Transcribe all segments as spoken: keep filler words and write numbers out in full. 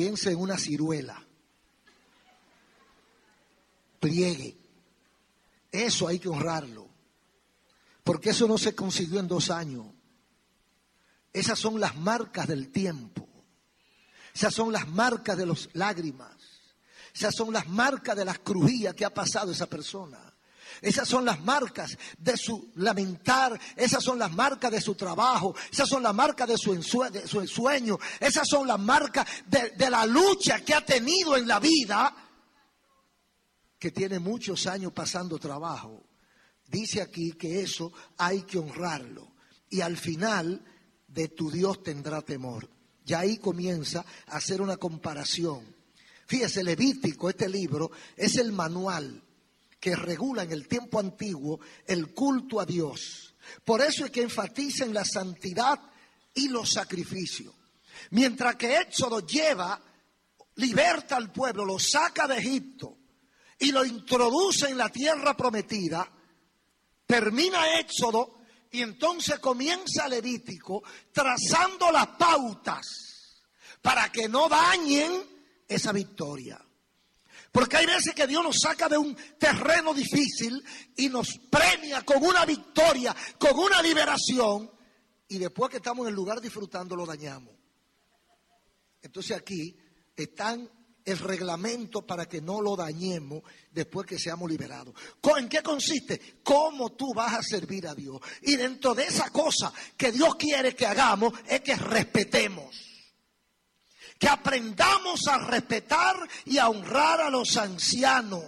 piense en una ciruela. Pliegue. Eso hay que honrarlo. Porque eso no se consiguió en dos años. Esas son las marcas del tiempo. Esas son las marcas de las lágrimas. Esas son las marcas de las crujías que ha pasado esa persona. Esas son las marcas de su lamentar. Esas son las marcas de su trabajo. Esas son las marcas de su, ensue- de su sueño. Esas son las marcas de, de la lucha que ha tenido en la vida, que tiene muchos años pasando trabajo. Dice aquí que eso hay que honrarlo. Y al final de tu Dios tendrá temor. Ya ahí comienza a hacer una comparación. Fíjese, Levítico, este libro, es el manual que regula en el tiempo antiguo el culto a Dios. Por eso es que enfatiza en la santidad y los sacrificios. Mientras que Éxodo lleva, liberta al pueblo, lo saca de Egipto y lo introduce en la tierra prometida, termina Éxodo y entonces comienza Levítico trazando las pautas para que no dañen esa victoria. Porque hay veces que Dios nos saca de un terreno difícil y nos premia con una victoria, con una liberación, y después que estamos en el lugar disfrutando lo dañamos. Entonces aquí están el reglamento para que no lo dañemos después que seamos liberados. ¿En qué consiste? ¿Cómo tú vas a servir a Dios? Y dentro de esa cosa que Dios quiere que hagamos es que respetemos. Que aprendamos a respetar y a honrar a los ancianos.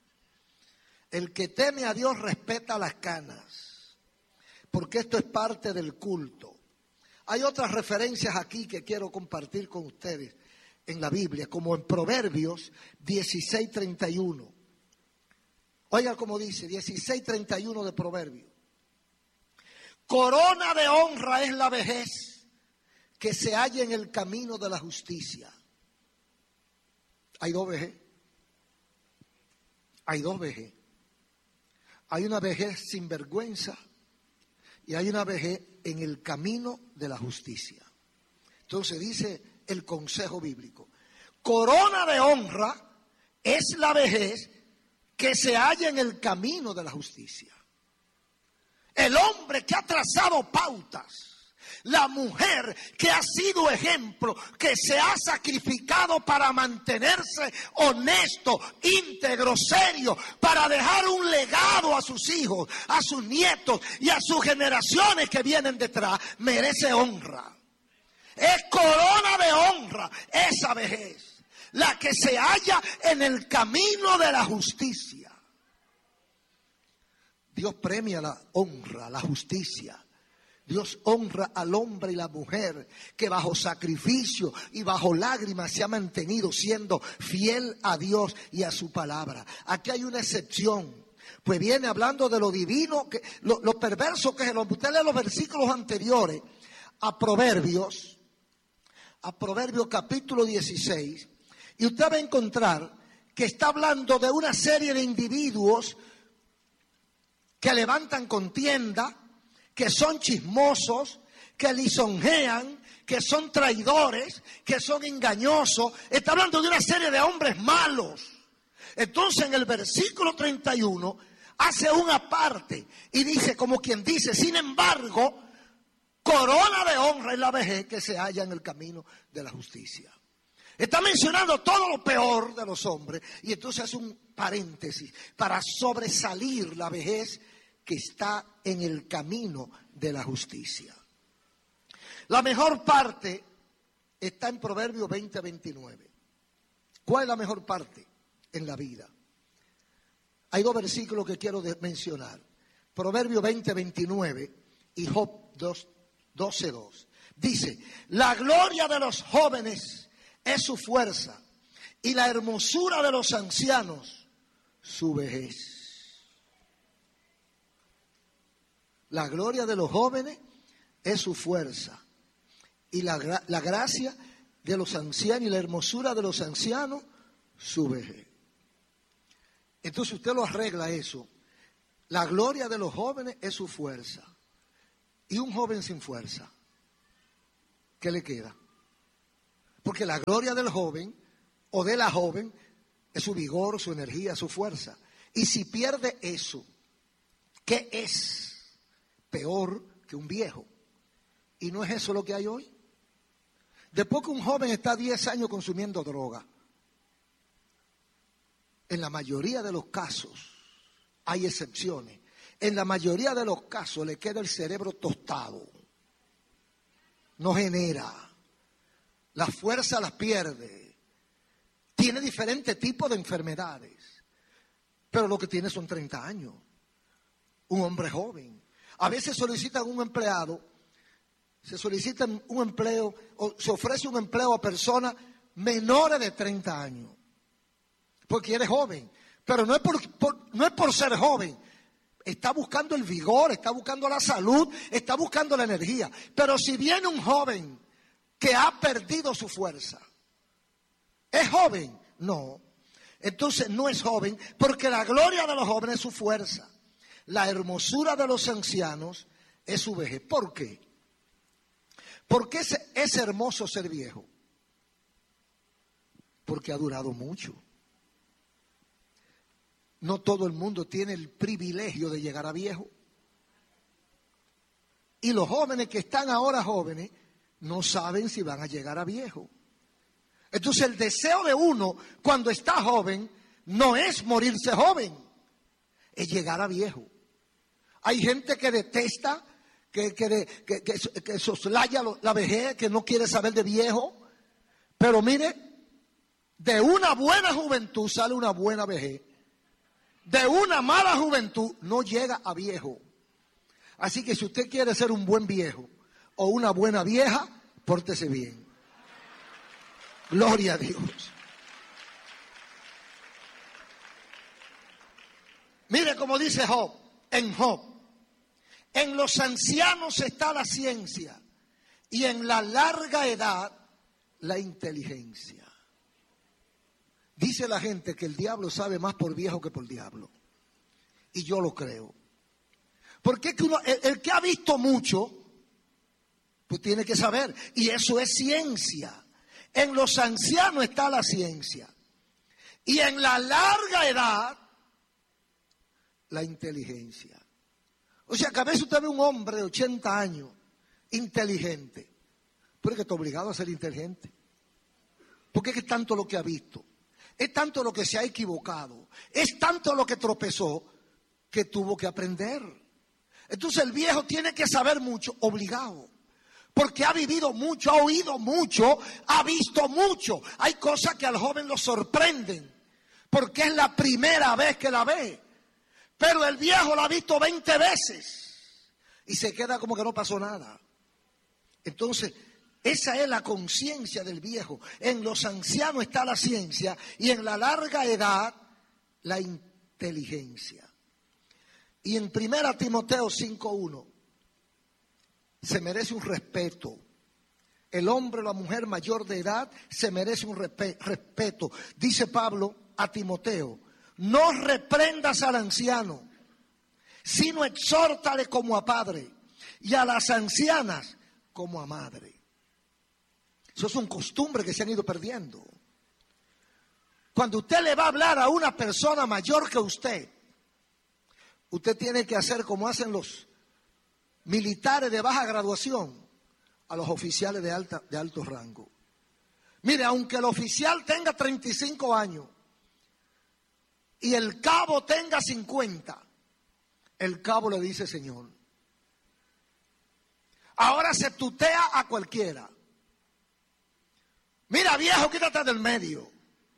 El que teme a Dios respeta las canas, porque esto es parte del culto. Hay otras referencias aquí que quiero compartir con ustedes en la Biblia, como en Proverbios dieciséis treinta y uno. Oiga cómo dice, dieciséis treinta y uno de Proverbios. Corona de honra es la vejez que se halla en el camino de la justicia. Hay dos vejez. Hay dos vejez. Hay una vejez sin vergüenza y hay una vejez en el camino de la justicia. Entonces dice el consejo bíblico: corona de honra es la vejez que se halla en el camino de la justicia. El hombre que ha trazado pautas, la mujer que ha sido ejemplo, que se ha sacrificado para mantenerse honesto, íntegro, serio, para dejar un legado a sus hijos, a sus nietos y a sus generaciones que vienen detrás, merece honra. Es corona de honra esa vejez, la que se halla en el camino de la justicia. Dios premia la honra, la justicia. Dios honra al hombre y la mujer que bajo sacrificio y bajo lágrimas se ha mantenido siendo fiel a Dios y a su palabra. Aquí hay una excepción, pues viene hablando de lo divino, que, lo, lo perverso que es. Usted lee los versículos anteriores a Proverbios, a Proverbios capítulo dieciséis, y usted va a encontrar que está hablando de una serie de individuos que levantan contienda, que son chismosos, que lisonjean, que son traidores, que son engañosos. Está hablando de una serie de hombres malos. Entonces en el versículo treinta y uno hace una parte y dice, como quien dice, sin embargo, corona de honra es la vejez que se halla en el camino de la justicia. Está mencionando todo lo peor de los hombres y entonces hace un paréntesis para sobresalir la vejez que está en el camino de la justicia. La mejor parte está en Proverbios veinte veintinueve. ¿Cuál es la mejor parte en la vida? Hay dos versículos que quiero mencionar. Proverbios veinte veintinueve y Job doce dos. Dice, la gloria de los jóvenes es su fuerza y la hermosura de los ancianos su vejez. La gloria de los jóvenes es su fuerza y la, la gracia de los ancianos y la hermosura de los ancianos su vejez. Entonces usted lo arregla eso. La gloria de los jóvenes es su fuerza. Y un joven sin fuerza, ¿qué le queda? Porque la gloria del joven o de la joven es su vigor, su energía, su fuerza. Y si pierde eso, ¿qué es peor que un viejo? ¿Y no es eso lo que hay hoy? Después que un joven está diez años consumiendo droga, en la mayoría de los casos, hay excepciones, en la mayoría de los casos le queda el cerebro tostado, no genera, la fuerza las pierde, tiene diferentes tipos de enfermedades, pero lo que tiene son treinta años, un hombre joven. A veces solicitan un empleado, se solicita un empleo o se ofrece un empleo a personas menores de treinta años, porque eres joven, pero no es por, por, no es por ser joven, está buscando el vigor, está buscando la salud, está buscando la energía. Pero si viene un joven que ha perdido su fuerza, ¿es joven? No. Entonces no es joven, porque la gloria de los jóvenes es su fuerza. La hermosura de los ancianos es su vejez. ¿Por qué? Porque es, es hermoso ser viejo. Porque ha durado mucho. No todo el mundo tiene el privilegio de llegar a viejo. Y los jóvenes que están ahora jóvenes no saben si van a llegar a viejo. Entonces el deseo de uno cuando está joven no es morirse joven, es llegar a viejo. Hay gente que detesta, que, que, que, que, que soslaya la vejez, que no quiere saber de viejo. Pero mire, de una buena juventud sale una buena vejez. De una mala juventud no llega a viejo. Así que si usted quiere ser un buen viejo o una buena vieja, pórtese bien. Gloria a Dios. Mire como dice Job, en Job, en los ancianos está la ciencia y en la larga edad la inteligencia. Dice la gente que el diablo sabe más por viejo que por diablo. Y yo lo creo. Porque es que uno, el, el que ha visto mucho, pues tiene que saber. Y eso es ciencia. En los ancianos está la ciencia. Y en la larga edad, la inteligencia. O sea, que a veces usted ve un hombre de ochenta años, inteligente. Pero es que está obligado a ser inteligente. Porque es que es tanto lo que ha visto. Es tanto lo que se ha equivocado, es tanto lo que tropezó, que tuvo que aprender. Entonces el viejo tiene que saber mucho, obligado, porque ha vivido mucho, ha oído mucho, ha visto mucho. Hay cosas que al joven lo sorprenden, porque es la primera vez que la ve. Pero el viejo la ha visto veinte veces y se queda como que no pasó nada. Entonces, esa es la conciencia del viejo. En los ancianos está la ciencia y en la larga edad la inteligencia. Y en primera Timoteo cinco uno se merece un respeto. El hombre o la mujer mayor de edad se merece un respeto. Dice Pablo a Timoteo, no reprendas al anciano, sino exhórtale como a padre y a las ancianas como a madre. Eso son costumbres que se han ido perdiendo. Cuando usted le va a hablar a una persona mayor que usted, usted tiene que hacer como hacen los militares de baja graduación a los oficiales de, alta, de alto rango. Mire, aunque el oficial tenga treinta y cinco años y el cabo tenga cincuenta, el cabo le dice señor. Ahora se tutea a cualquiera. Mira, viejo, quítate del medio.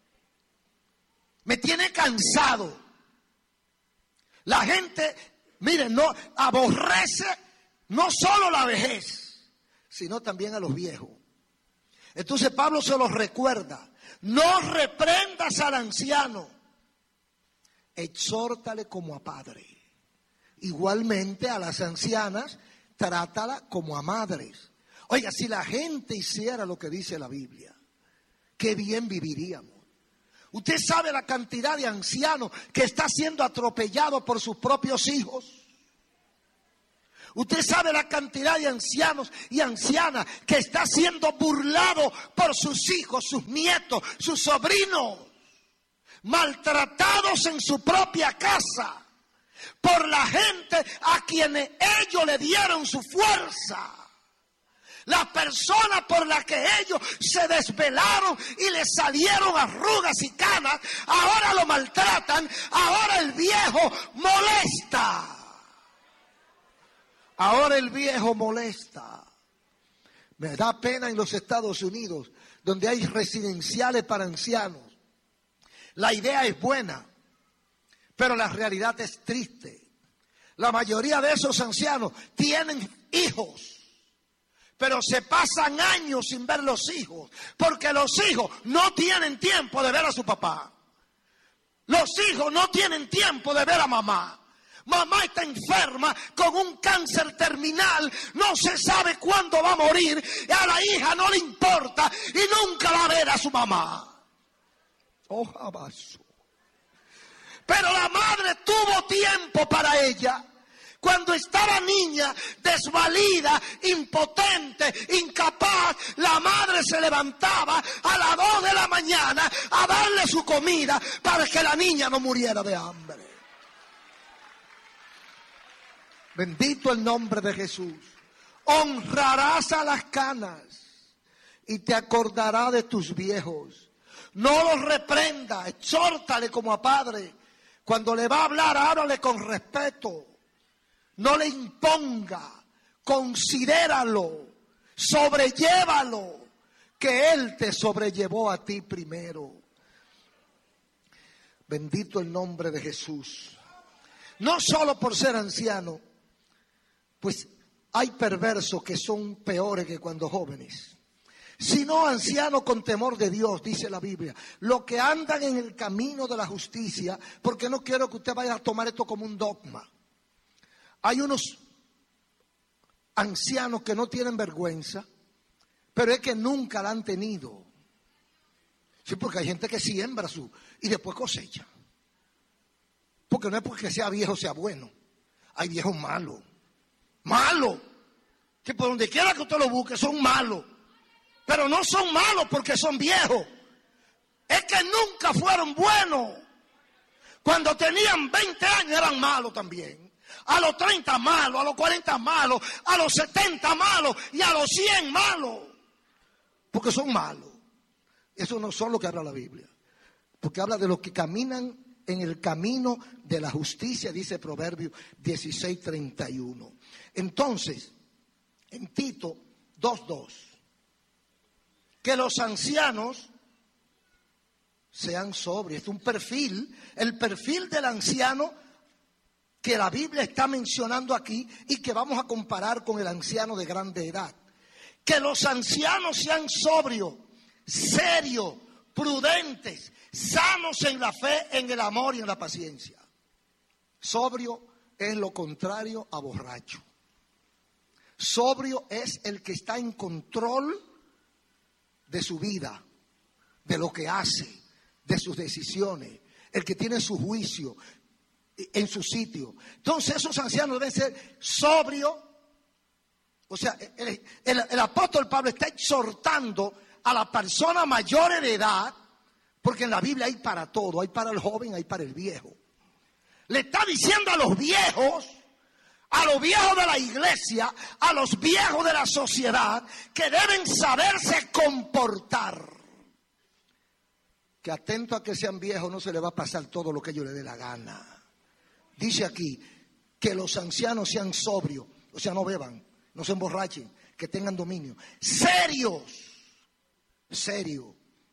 Me tiene cansado. La gente, mire, no aborrece no solo la vejez, sino también a los viejos. Entonces Pablo se los recuerda. No reprendas al anciano. Exhórtale como a padre. Igualmente a las ancianas, trátala como a madres. Oiga, si la gente hiciera lo que dice la Biblia, qué bien viviríamos. Usted sabe la cantidad de ancianos que está siendo atropellado por sus propios hijos. Usted sabe la cantidad de ancianos y ancianas que está siendo burlado por sus hijos, sus nietos, sus sobrinos, maltratados en su propia casa por la gente a quienes ellos le dieron su fuerza. Las personas por las que ellos se desvelaron y le salieron arrugas y canas, ahora lo maltratan, ahora el viejo molesta. Ahora el viejo molesta. Me da pena en los Estados Unidos, donde hay residenciales para ancianos. La idea es buena, pero la realidad es triste. La mayoría de esos ancianos tienen hijos, pero se pasan años sin ver los hijos, porque los hijos no tienen tiempo de ver a su papá. Los hijos no tienen tiempo de ver a mamá. Mamá está enferma con un cáncer terminal, no se sabe cuándo va a morir, y a la hija no le importa y nunca va a ver a su mamá. Ojalá. Pero la madre tuvo tiempo para ella. Cuando estaba niña, desvalida, impotente, incapaz, la madre se levantaba a las dos de la mañana a darle su comida para que la niña no muriera de hambre. Bendito el nombre de Jesús. Honrarás a las canas y te acordarás de tus viejos. No los reprenda, exhórtale como a padre. Cuando le va a hablar, háblale con respeto. No le imponga, considéralo, sobrellévalo, que Él te sobrellevó a ti primero. Bendito el nombre de Jesús. No solo por ser anciano, pues hay perversos que son peores que cuando jóvenes, sino ancianos con temor de Dios, dice la Biblia, los que andan en el camino de la justicia, porque no quiero que usted vaya a tomar esto como un dogma. Hay unos ancianos que no tienen vergüenza, pero es que nunca la han tenido. Sí, porque hay gente que siembra su y después cosecha. Porque no es porque sea viejo sea bueno. Hay viejos malos. Malos. Que por donde quiera que usted lo busque son malos. Pero no son malos porque son viejos. Es que nunca fueron buenos. Cuando tenían veinte años eran malos también. A los treinta malos, a los cuarenta malos, a los setenta malos y a los cien malos. Porque son malos. Eso no son lo que habla la Biblia. Porque habla de los que caminan en el camino de la justicia, dice Proverbios dieciséis, treinta y uno. Entonces, en Tito dos, dos, que los ancianos sean sobrios. Es un perfil, el perfil del anciano que la Biblia está mencionando aquí y que vamos a comparar con el anciano de grande edad. Que los ancianos sean sobrios, serios, prudentes, sanos en la fe, en el amor y en la paciencia. Sobrio es lo contrario a borracho. Sobrio es el que está en control de su vida, de lo que hace, de sus decisiones, el que tiene su juicio en su sitio. Entonces esos ancianos deben ser sobrios. O sea, el, el, el apóstol Pablo está exhortando a la persona mayor de edad, porque en la Biblia hay para todo, hay para el joven, hay para el viejo. Le está diciendo a los viejos, a los viejos de la iglesia, a los viejos de la sociedad, que deben saberse comportar. Que atento a que sean viejos, no se le va a pasar todo lo que ellos le dé la gana. Dice aquí que los ancianos sean sobrios, o sea, no beban, no se emborrachen, que tengan dominio. Serios, serios,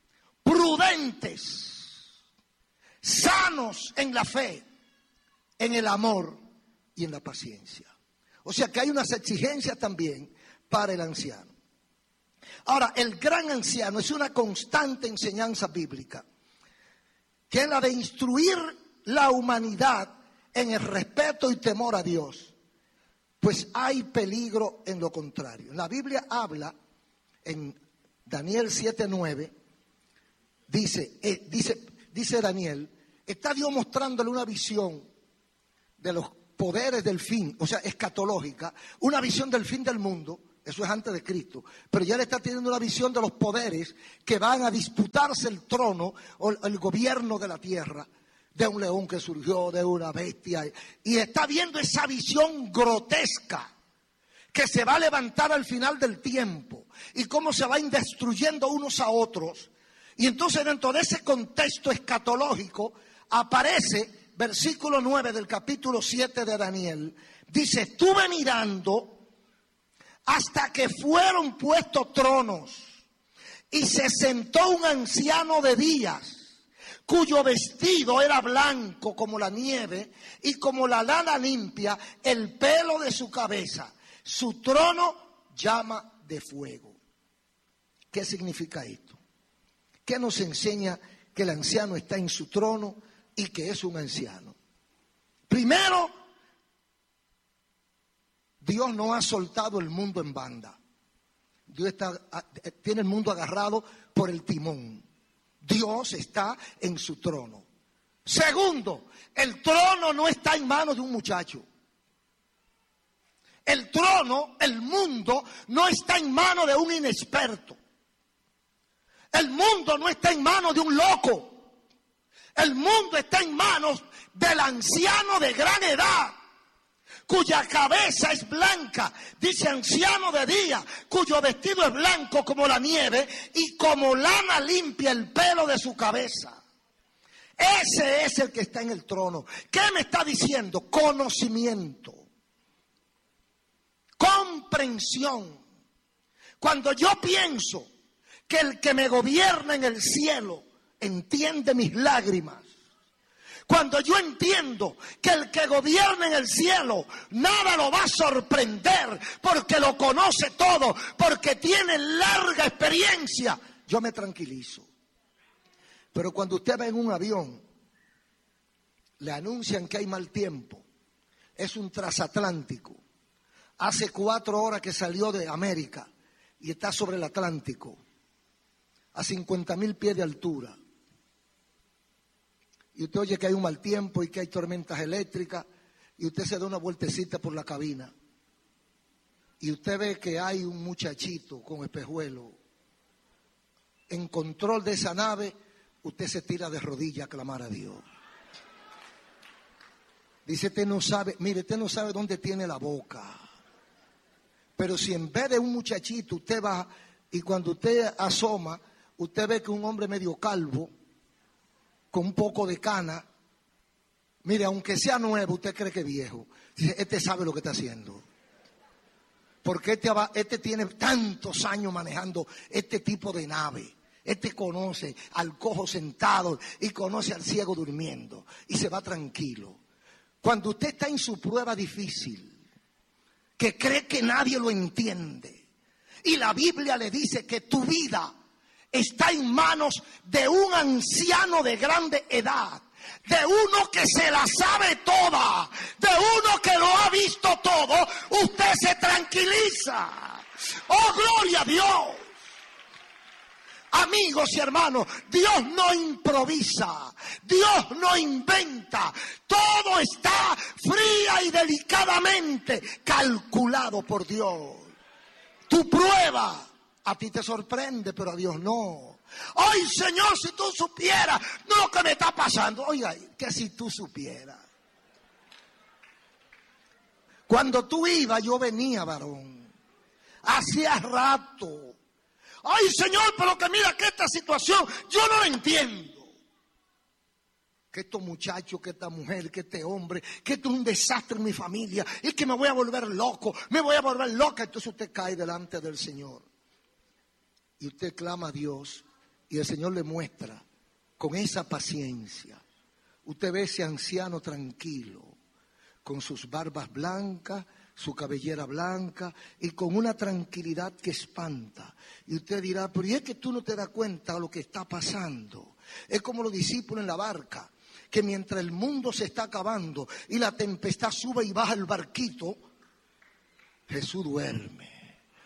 prudentes, sanos en la fe, en el amor y en la paciencia. O sea que hay unas exigencias también para el anciano. Ahora, el gran anciano es una constante enseñanza bíblica, que es la de instruir la humanidad en el respeto y temor a Dios, pues hay peligro en lo contrario. La Biblia habla en Daniel siete nueve, dice, eh, dice, dice Daniel, está Dios mostrándole una visión de los poderes del fin, o sea, escatológica, una visión del fin del mundo. Eso es antes de Cristo. Pero ya le está teniendo una visión de los poderes que van a disputarse el trono o el gobierno de la tierra. De un león que surgió, de una bestia. Y está viendo esa visión grotesca que se va a levantar al final del tiempo. Y cómo se van destruyendo unos a otros. Y entonces dentro de ese contexto escatológico aparece versículo nueve del capítulo siete de Daniel. Dice, estuve mirando hasta que fueron puestos tronos y se sentó un anciano de días, cuyo vestido era blanco como la nieve y como la lana limpia el pelo de su cabeza. Su trono llama de fuego. ¿Qué significa esto? ¿Qué nos enseña que el anciano está en su trono y que es un anciano? Primero, Dios no ha soltado el mundo en banda. Dios está, tiene el mundo agarrado por el timón. Dios está en su trono. Segundo, el trono no está en manos de un muchacho. El trono, el mundo, no está en manos de un inexperto. El mundo no está en manos de un loco. El mundo está en manos del anciano de gran edad, cuya cabeza es blanca, dice anciano de día, cuyo vestido es blanco como la nieve y como lana limpia el pelo de su cabeza. Ese es el que está en el trono. ¿Qué me está diciendo? Conocimiento, comprensión. Cuando yo pienso que el que me gobierna en el cielo entiende mis lágrimas, cuando yo entiendo que el que gobierna en el cielo nada lo va a sorprender porque lo conoce todo, porque tiene larga experiencia, yo me tranquilizo. Pero cuando usted va en un avión, le anuncian que hay mal tiempo, es un transatlántico, hace cuatro horas que salió de América y está sobre el Atlántico, a cincuenta mil pies de altura. Y usted oye que hay un mal tiempo y que hay tormentas eléctricas y usted se da una vueltecita por la cabina y usted ve que hay un muchachito con espejuelo en control de esa nave, usted se tira de rodillas a clamar a Dios. Dice, usted no sabe, mire, usted no sabe dónde tiene la boca. Pero si en vez de un muchachito usted va y cuando usted asoma, usted ve que un hombre medio calvo, con un poco de cana, mire, aunque sea nuevo, usted cree que es viejo. Dice, este sabe lo que está haciendo. Porque este, este tiene tantos años manejando este tipo de nave. Este conoce al cojo sentado y conoce al ciego durmiendo. Y se va tranquilo. Cuando usted está en su prueba difícil, que cree que nadie lo entiende, y la Biblia le dice que tu vida está en manos de un anciano de grande edad, de uno que se la sabe toda, de uno que lo ha visto todo, usted se tranquiliza. ¡Oh, gloria a Dios! Amigos y hermanos, Dios no improvisa, Dios no inventa, todo está fría y delicadamente calculado por Dios. Tu prueba a ti te sorprende, pero a Dios no. Ay, Señor, si tú supieras lo que me está pasando. Oiga, que si tú supieras. Cuando tú ibas, yo venía, varón. Hacía rato. Ay, Señor, pero que mira que esta situación, yo no la entiendo. Que estos muchachos, que esta mujer, que este hombre, que esto es un desastre en mi familia. Y que me voy a volver loco, me voy a volver loca. Entonces usted cae delante del Señor. Y usted clama a Dios y el Señor le muestra con esa paciencia. Usted ve ese anciano tranquilo, con sus barbas blancas, su cabellera blanca y con una tranquilidad que espanta. Y usted dirá, pero ¿y es que tú no te das cuenta de lo que está pasando? Es como los discípulos en la barca, que mientras el mundo se está acabando y la tempestad sube y baja el barquito, Jesús duerme.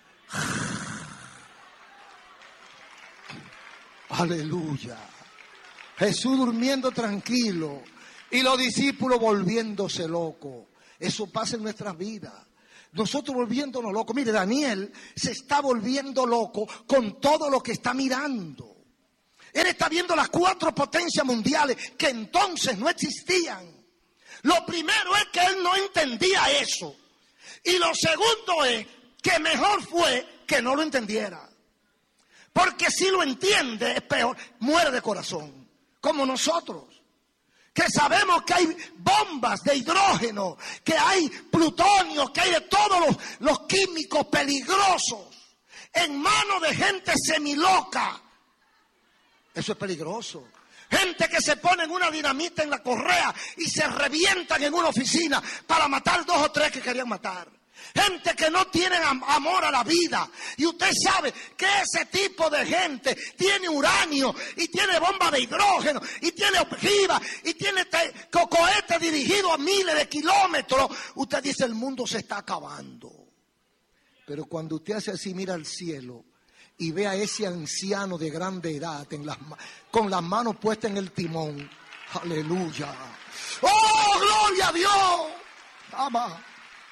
Aleluya. Jesús durmiendo tranquilo y los discípulos volviéndose locos. Eso pasa en nuestras vidas. Nosotros volviéndonos locos. Mire, Daniel se está volviendo loco con todo lo que está mirando. Él está viendo las cuatro potencias mundiales que entonces no existían. Lo primero es que él no entendía eso. Y lo segundo es que mejor fue que no lo entendiera. Porque si lo entiende es peor, muere de corazón. Como nosotros. Que sabemos que hay bombas de hidrógeno, que hay plutonio, que hay de todos los, los químicos peligrosos en manos de gente semiloca. Eso es peligroso. Gente que se pone en una dinamita en la correa y se revientan en una oficina para matar dos o tres que querían matar. Gente que no tiene amor a la vida. Y usted sabe que ese tipo de gente tiene uranio y tiene bomba de hidrógeno y tiene ojiva y tiene cohetes dirigidos a miles de kilómetros. Usted dice, el mundo se está acabando. Pero cuando usted hace así, mira al cielo y ve a ese anciano de grande edad en las, con las manos puestas en el timón. Aleluya. ¡Oh, gloria a Dios! Ama.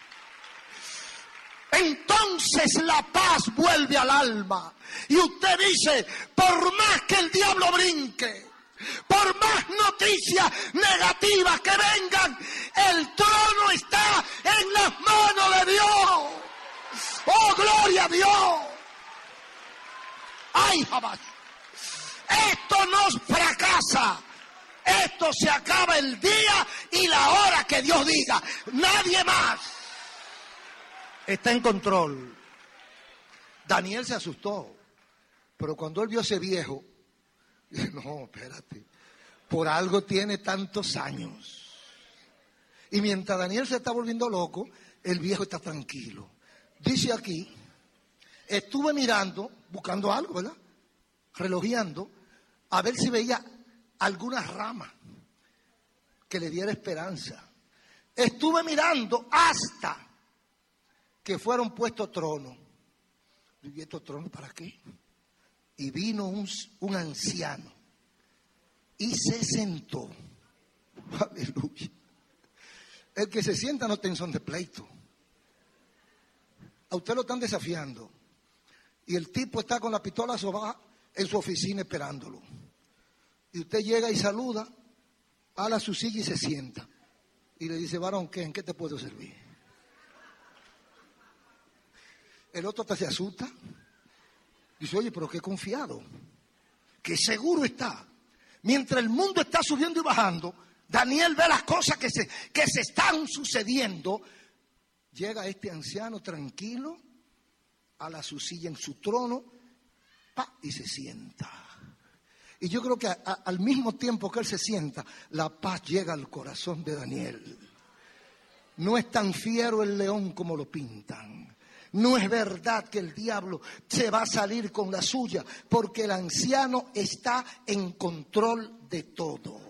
Entonces la paz vuelve al alma. Y usted dice, por más que el diablo brinque, por más noticias negativas que vengan, el trono está en las manos de Dios. ¡Oh, gloria a Dios! ¡Ay, jamás! Esto no fracasa. Esto se acaba el día y la hora que Dios diga. Nadie más está en control. Daniel se asustó, pero cuando él vio a ese viejo, dice, no, espérate, por algo tiene tantos años. Y mientras Daniel se está volviendo loco, el viejo está tranquilo. Dice aquí, estuve mirando, buscando algo, ¿verdad? Relojeando, a ver si veía alguna rama que le diera esperanza. Estuve mirando hasta que fueron puestos tronos. ¿Y estos tronos para qué? Y vino un, un anciano y se sentó. Aleluya. El que se sienta no está en son de pleito. A usted lo están desafiando y el tipo está con la pistola sobada en su oficina esperándolo. Y usted llega y saluda, ala su silla y se sienta. Y le dice, varón, ¿qué? ¿En qué te puedo servir? El otro hasta se asusta. Dice, oye, pero qué confiado, qué seguro está. Mientras el mundo está subiendo y bajando, Daniel ve las cosas que se, que se están sucediendo. Llega este anciano tranquilo, ala su silla en su trono, pa, y se sienta. Y yo creo que a, a, al mismo tiempo que él se sienta, la paz llega al corazón de Daniel. No es tan fiero el león como lo pintan. No es verdad que el diablo se va a salir con la suya, porque el anciano está en control de todo.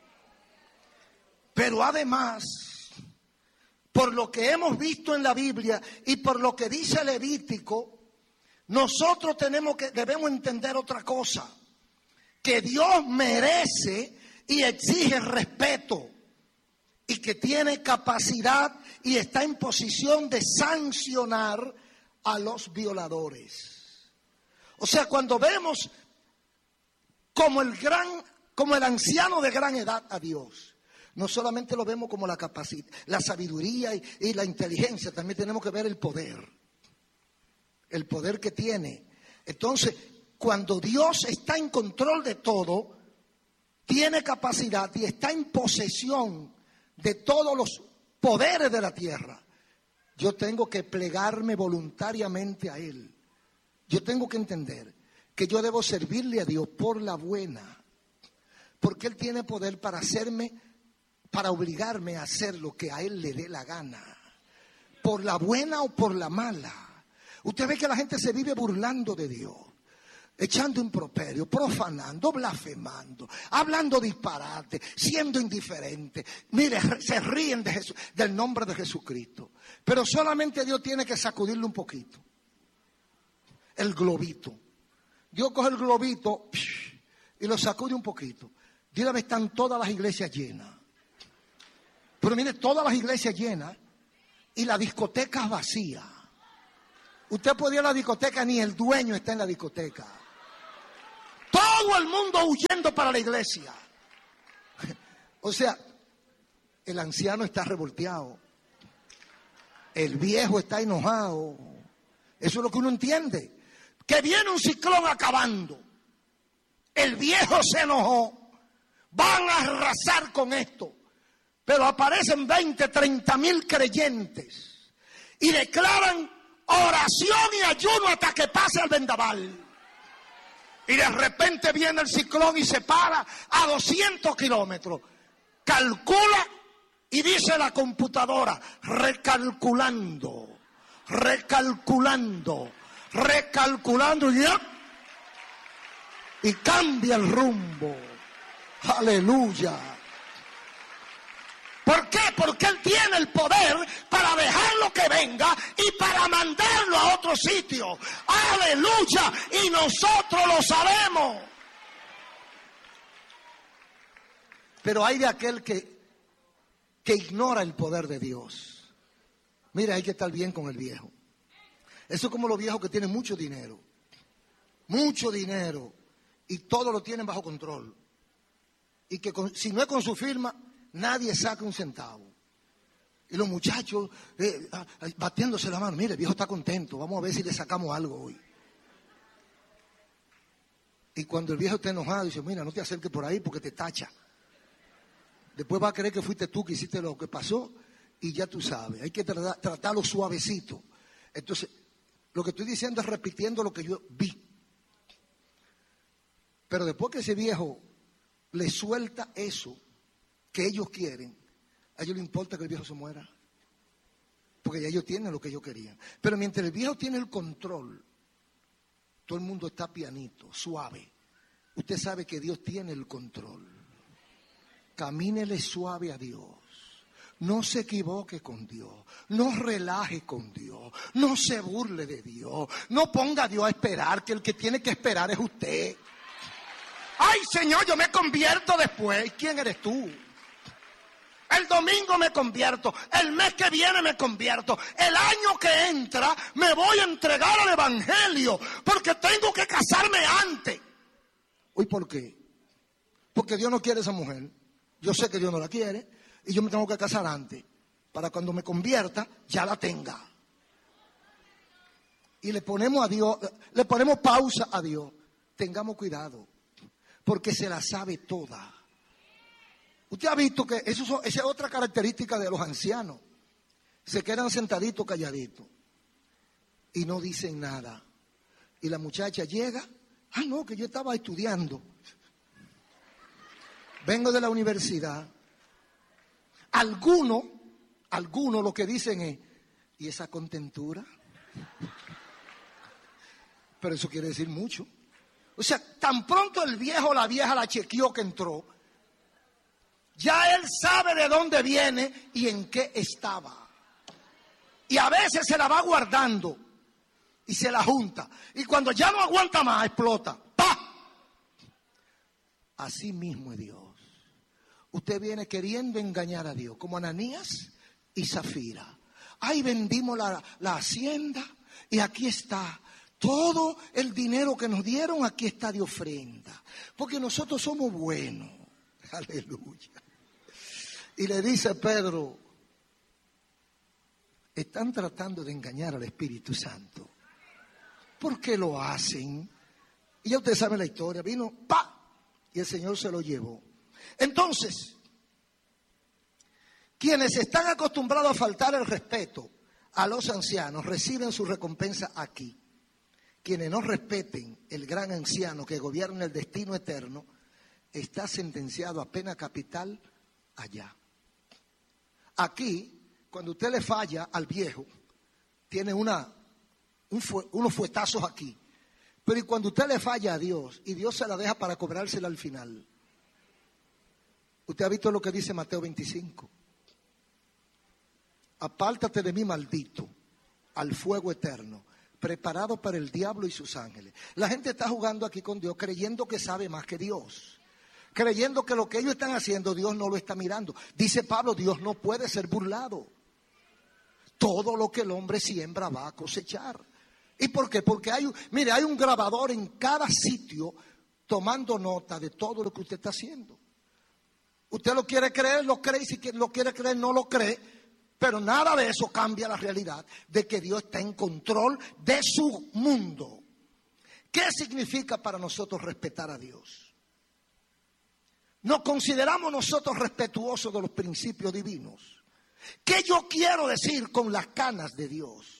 Pero además, por lo que hemos visto en la Biblia y por lo que dice Levítico, nosotros tenemos que, debemos entender otra cosa, que Dios merece y exige respeto y que tiene capacidad y está en posición de sancionar a los violadores. O sea, cuando vemos como el gran, como el anciano de gran edad a Dios, no solamente lo vemos como la capacidad, la sabiduría y, y la inteligencia, también tenemos que ver el poder, el poder que tiene. Entonces, cuando Dios está en control de todo, tiene capacidad y está en posesión de todos los poderes de la tierra, yo tengo que plegarme voluntariamente a Él. Yo tengo que entender que yo debo servirle a Dios por la buena, porque Él tiene poder para hacerme, para obligarme a hacer lo que a Él le dé la gana, por la buena o por la mala. Usted ve que la gente se vive burlando de Dios, echando improperio, profanando, blasfemando, hablando disparate, siendo indiferente. Mire, se ríen de Jesús, del nombre de Jesucristo. Pero solamente Dios tiene que sacudirle un poquito. El globito. Dios coge el globito y lo sacude un poquito. De una vez están todas las iglesias llenas. Pero mire, todas las iglesias llenas y la discoteca vacía. Usted puede ir a la discoteca, ni el dueño está en la discoteca. Todo el mundo huyendo para la iglesia. O sea, el anciano está revolteado. El viejo está enojado. Eso es lo que uno entiende. Que viene un ciclón acabando. El viejo se enojó. Van a arrasar con esto. Pero aparecen veinte, treinta mil creyentes. Y declaran oración y ayuno hasta que pase el vendaval. Y de repente viene el ciclón y se para a doscientos kilómetros. Calcula y dice la computadora, recalculando, recalculando, recalculando y ya. Y cambia el rumbo. Aleluya. ¿Por qué? Porque Él tiene el poder para dejarlo que venga y para mandarlo a otro sitio. Aleluya. Y nosotros lo sabemos. Pero hay de aquel que, que ignora el poder de Dios. Mira, hay que estar bien con el viejo. Eso es como los viejos que tienen mucho dinero. Mucho dinero. Y todo lo tienen bajo control. Y que con, si no es con su firma, nadie saca un centavo. Y los muchachos eh, batiéndose la mano. Mire, el viejo está contento. Vamos a ver si le sacamos algo hoy. Y cuando el viejo está enojado, dice, mira, no te acerques por ahí porque te tacha. Después va a creer que fuiste tú que hiciste lo que pasó y ya tú sabes. Hay que tratar, tratarlo suavecito. Entonces, lo que estoy diciendo es repitiendo lo que yo vi. Pero después que ese viejo le suelta eso que ellos quieren, a ellos les importa que el viejo se muera. Porque ya ellos tienen lo que ellos querían. Pero mientras el viejo tiene el control, todo el mundo está pianito, suave. Usted sabe que Dios tiene el control. Camínele suave a Dios. No se equivoque con Dios. No relaje con Dios. No se burle de Dios. No ponga a Dios a esperar, que el que tiene que esperar es usted. Ay, Señor, yo me convierto después. ¿Quién eres tú? El domingo me convierto. El mes que viene me convierto. El año que entra me voy a entregar al evangelio. Porque tengo que casarme antes. ¿Y por qué? Porque Dios no quiere esa mujer. Yo sé que Dios no la quiere y yo me tengo que casar antes para cuando me convierta ya la tenga. Y le ponemos a Dios, le ponemos pausa a Dios. Tengamos cuidado porque se la sabe toda. Usted ha visto que eso son, esa es otra característica de los ancianos. Se quedan sentaditos, calladitos y no dicen nada. Y la muchacha llega, ah no, que yo estaba estudiando. Vengo de la universidad. Algunos, algunos lo que dicen es, ¿y esa contentura? Pero eso quiere decir mucho. O sea, tan pronto el viejo o la vieja la chequeó que entró, ya él sabe de dónde viene y en qué estaba. Y a veces se la va guardando y se la junta. Y cuando ya no aguanta más, explota. ¡Pah! Así mismo es Dios. Usted viene queriendo engañar a Dios, como Ananías y Zafira. Ay, vendimos la, la hacienda y aquí está. Todo el dinero que nos dieron, aquí está de ofrenda. Porque nosotros somos buenos. Aleluya. Y le dice Pedro, están tratando de engañar al Espíritu Santo. ¿Por qué lo hacen? Y ya ustedes saben la historia. Vino, ¡pa! Y el Señor se lo llevó. Entonces, quienes están acostumbrados a faltar el respeto a los ancianos reciben su recompensa aquí. Quienes no respeten el gran anciano que gobierna el destino eterno está sentenciado a pena capital allá. Aquí, cuando usted le falla al viejo, tiene una, un fue, unos fuetazos aquí. Pero y cuando usted le falla a Dios y Dios se la deja para cobrársela al final. Usted ha visto lo que dice Mateo veinticinco. Apártate de mí, maldito, al fuego eterno, preparado para el diablo y sus ángeles. La gente está jugando aquí con Dios creyendo que sabe más que Dios. Creyendo que lo que ellos están haciendo Dios no lo está mirando. Dice Pablo, Dios no puede ser burlado. todo lo que el hombre siembra va a cosechar. ¿Y por qué? Porque hay, mire, hay un grabador en cada sitio tomando nota de todo lo que usted está haciendo. Usted lo quiere creer, lo cree, y si lo quiere creer, no lo cree, pero nada de eso cambia la realidad de que Dios está en control de su mundo. ¿Qué significa para nosotros respetar a Dios? ¿Nos consideramos nosotros respetuosos de los principios divinos? ¿Qué yo quiero decir con las canas de Dios?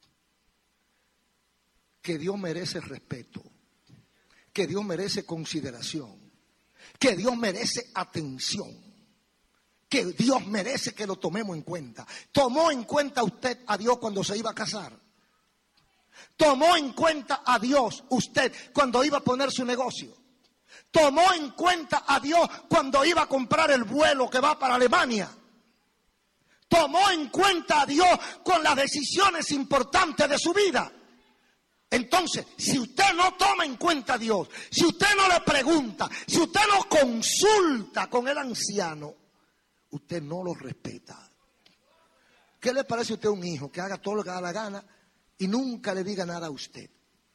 Que Dios merece respeto, que Dios merece consideración, que Dios merece atención, que Dios merece que lo tomemos en cuenta. ¿Tomó en cuenta usted a Dios cuando se iba a casar? ¿Tomó en cuenta a Dios usted cuando iba a poner su negocio? ¿Tomó en cuenta a Dios cuando iba a comprar el vuelo que va para Alemania? ¿Tomó en cuenta a Dios con las decisiones importantes de su vida? Entonces, si usted no toma en cuenta a Dios, si usted no le pregunta, si usted no consulta con el anciano, usted no lo respeta. ¿Qué le parece a usted un hijo que haga todo lo que da la gana y nunca le diga nada a usted?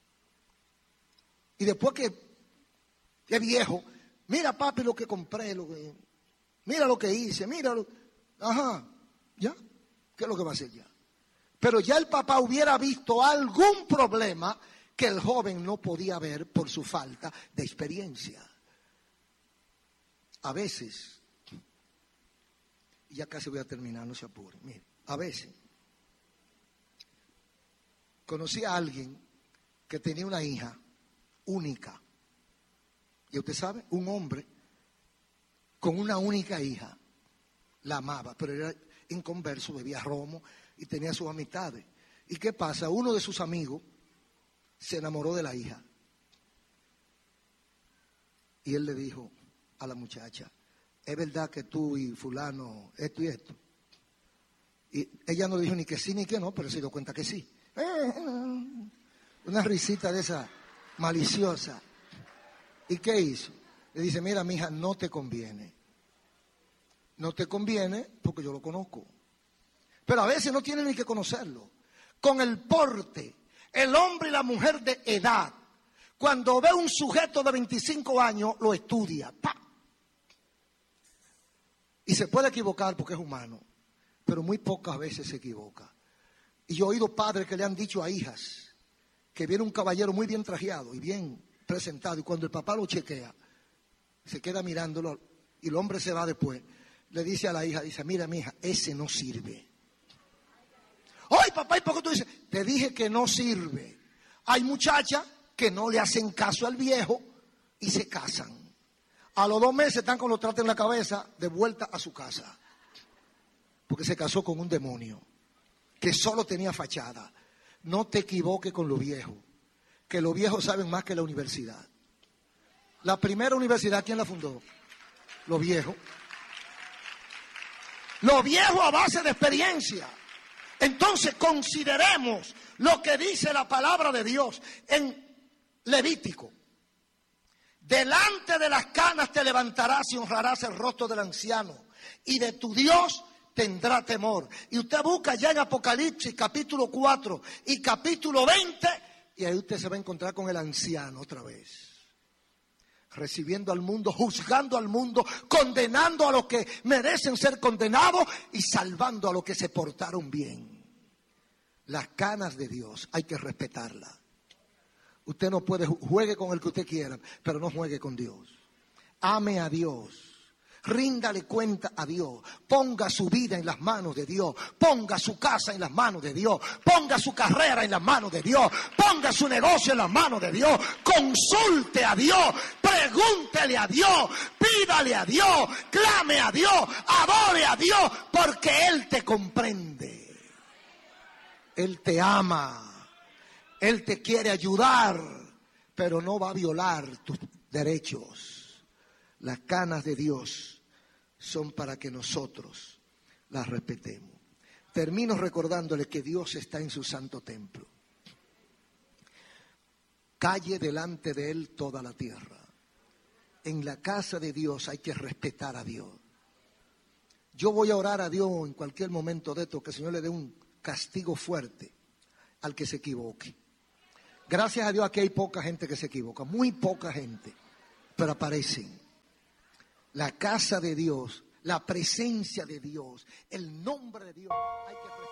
Y después que es viejo, mira papi lo que compré, lo que, mira lo que hice, mira lo, ajá, ¿ya? ¿Qué es lo que va a hacer ya? Pero ya el papá hubiera visto algún problema que el joven no podía ver por su falta de experiencia. A veces, y ya casi voy a terminar, no se apure, mire, a veces conocí a alguien que tenía una hija única. Y usted sabe, un hombre con una única hija la amaba, pero era inconverso, bebía romo y tenía sus amistades. ¿Y qué pasa? Uno de sus amigos se enamoró de la hija. Y él le dijo a la muchacha, ¿es verdad que tú y fulano esto y esto? Y ella no le dijo ni que sí ni que no, pero se dio cuenta que sí. Una risita de esa maliciosa. ¿Y qué hizo? Le dice, mira, mija, no te conviene. No te conviene porque yo lo conozco. Pero a veces no tiene ni que conocerlo. Con el porte, el hombre y la mujer de edad, cuando ve un sujeto de veinticinco años, lo estudia. ¡Pa! Y se puede equivocar porque es humano, pero muy pocas veces se equivoca. Y yo he oído padres que le han dicho a hijas que viene un caballero muy bien trajeado y bien presentado, y cuando el papá lo chequea, se queda mirándolo y el hombre se va después, le dice a la hija, dice, mira mi hija, ese no sirve. ¡Ay, papá! ¿Y por qué tú dices? Te dije que no sirve. Hay muchachas que no le hacen caso al viejo y se casan. A los dos meses están con los trates en la cabeza de vuelta a su casa. Porque se casó con un demonio que solo tenía fachada. No te equivoques con lo viejo, que los viejos saben más que la universidad. La primera universidad, ¿quién la fundó? Los viejos. Los viejos a base de experiencia. Entonces consideremos lo que dice la palabra de Dios en Levítico. Delante de las canas te levantarás y honrarás el rostro del anciano, y de tu Dios tendrá temor. Y usted busca ya en Apocalipsis capítulo cuatro y capítulo veinte, y ahí usted se va a encontrar con el anciano otra vez. Recibiendo al mundo, juzgando al mundo, condenando a los que merecen ser condenados y salvando a los que se portaron bien. Las canas de Dios hay que respetarlas. Usted no puede, juegue con el que usted quiera, pero no juegue con Dios. Ame a Dios. Ríndale cuenta a Dios, ponga su vida en las manos de Dios, ponga su casa en las manos de Dios, ponga su carrera en las manos de Dios, ponga su negocio en las manos de Dios, consulte a Dios, pregúntele a Dios, pídale a Dios, clame a Dios, adore a Dios, porque Él te comprende, Él te ama, Él te quiere ayudar, pero no va a violar tus derechos. Las canas de Dios son para que nosotros las respetemos. Termino recordándole que Dios está en su santo templo. Calle delante de Él toda la tierra. En la casa de Dios hay que respetar a Dios. Yo voy a orar a Dios en cualquier momento de esto, que el Señor le dé un castigo fuerte al que se equivoque. Gracias a Dios aquí hay poca gente que se equivoca, muy poca gente, pero aparecen. La casa de Dios, la presencia de Dios, el nombre de Dios, hay que